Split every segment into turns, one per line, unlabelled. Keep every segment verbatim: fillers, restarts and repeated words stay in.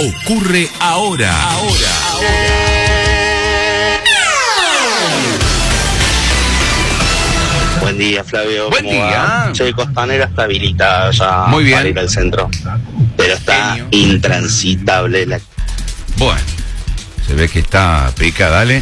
ocurre ahora. Ahora, ahora.
Buen día, Flavio.
Buen día.
Va? Che, Costanera está habilitada ya
Muy bien.
para ir al centro, pero está
Genio.
intransitable. La...
Bueno, se ve que está pica, dale.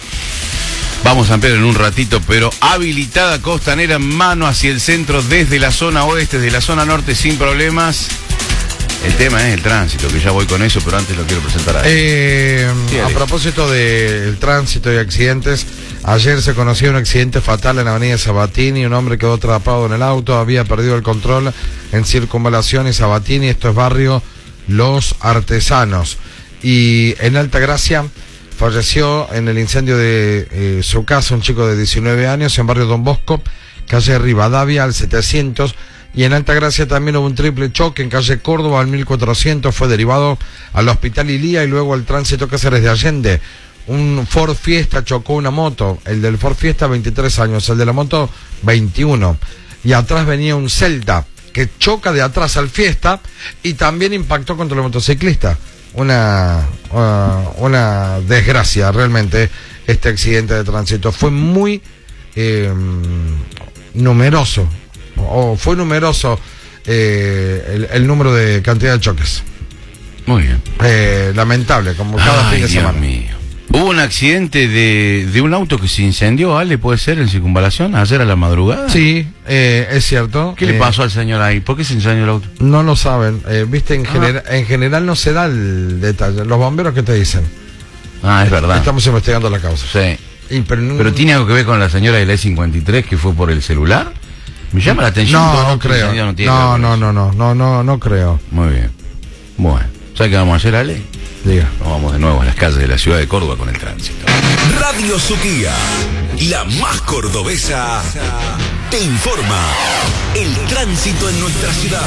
Vamos a ampliar en un ratito, pero habilitada Costanera, mano hacia el centro desde la zona oeste, desde la zona norte sin problemas. El tema es el tránsito, que ya voy con eso, pero antes lo quiero presentar a él.
Eh,
Sí,
a
Alex.
propósito del tránsito y accidentes, ayer se conoció un accidente fatal en la avenida Sabatini. Un hombre quedó atrapado en el auto, había perdido el control en Circunvalación y Sabatini. Esto es barrio Los Artesanos. Y en Altagracia falleció en el incendio de eh, su casa un chico de diecinueve años en barrio Don Bosco, calle Rivadavia al setecientos. Y en Altagracia también hubo un triple choque en calle Córdoba al mil cuatrocientos, fue derivado al hospital Ilía y luego al tránsito Cáceres de Allende. Un Ford Fiesta chocó una moto, el del Ford Fiesta veintitrés años, el de la moto veintiuno. Y atrás venía un Celta que choca de atrás al Fiesta y también impactó contra el motociclista. Una, uh, una desgracia realmente este accidente de tránsito. Fue muy eh, numeroso. O fue numeroso eh, el, el número de cantidad de choques.
Muy bien.
Eh, lamentable, como cada
Ay,
fin de
Dios
semana.
mío. Hubo un accidente de, de un auto que se incendió, Ale, ¿puede ser, en Circunvalación, ayer a la madrugada?
Sí, eh, es cierto.
¿Qué
eh,
le pasó al señor ahí? ¿Por qué se incendió el auto?
No lo saben. Eh, Viste, en,
Ah.
genera- en general no se da el detalle. Los bomberos, ¿qué te dicen?
Ah, es verdad.
Estamos investigando la causa.
Sí.
Y, pero, no-
¿Pero tiene algo que ver con la señora de la E cincuenta y tres que fue por el celular? Me llama la atención.
No,
todo
no
auto
creo.
incendiado
No,
tiene que ver
no,
con
no,
eso.
no, no, no, no, no creo.
Muy bien. Bueno, ¿sabes qué vamos a hacer, Ale?
Diga.
Nos vamos de nuevo a las calles de la ciudad de Córdoba con el tránsito.
Radio Suquía, la más cordobesa, te informa el tránsito en nuestra ciudad.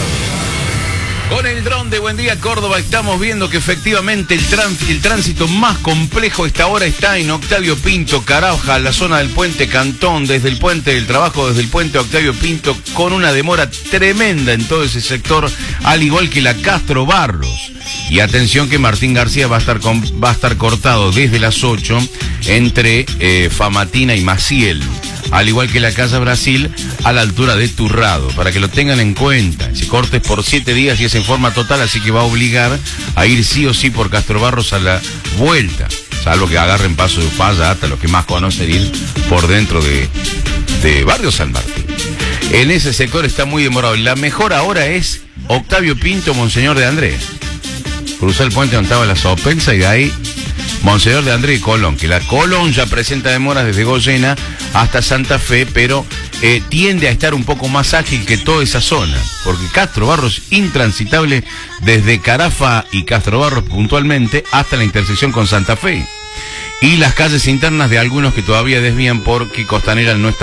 Con el dron de Buen Día Córdoba estamos viendo que efectivamente el, trans- el tránsito más complejo esta hora está en Octavio Pinto, Caraja, la zona del puente Cantón, desde el puente del Trabajo, desde el puente Octavio Pinto, con una demora tremenda en todo ese sector, al igual que la Castro Barros. Y atención que Martín García va a estar, con- va a estar cortado desde las ocho entre eh, Famatina y Maciel, al igual que la Casa Brasil a la altura de Turrado, para que lo tengan en cuenta. Se cortes por siete días y es en forma total, así que va a obligar a ir sí o sí por Castro Barros a la vuelta, salvo que agarren paso de Upaya hasta los que más conocen ir por dentro de, de Barrio San Martín. En ese sector está muy demorado. La mejor ahora es Octavio Pinto, Monseñor de Andrés. Cruzar el puente donde estaba la Sopensa y de ahí Monseñor de Andrés y Colón, que la Colón ya presenta demoras desde Goyena hasta Santa Fe, pero eh, tiende a estar un poco más ágil que toda esa zona, porque Castro Barros intransitable desde Carafa y Castro Barros puntualmente hasta la intersección con Santa Fe. Y las calles internas de algunos que todavía desvían porque Costanera no está